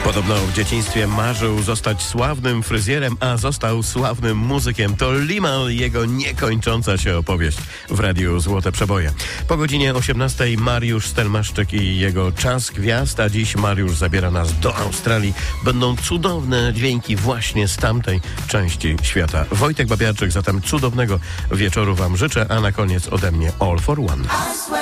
Podobno w dzieciństwie marzył zostać sławnym fryzjerem, a został sławnym muzykiem. To Limahl, jego niekończąca się opowieść w Radiu Złote Przeboje. Po godzinie 18 Mariusz Stelmaszczyk i jego Czas Gwiazd, a dziś Mariusz zabiera nas do Australii. Będą cudowne dźwięki właśnie z tamtej części świata. Wojtek Babiarczyk, zatem cudownego wieczoru wam życzę, a na koniec ode mnie All for One.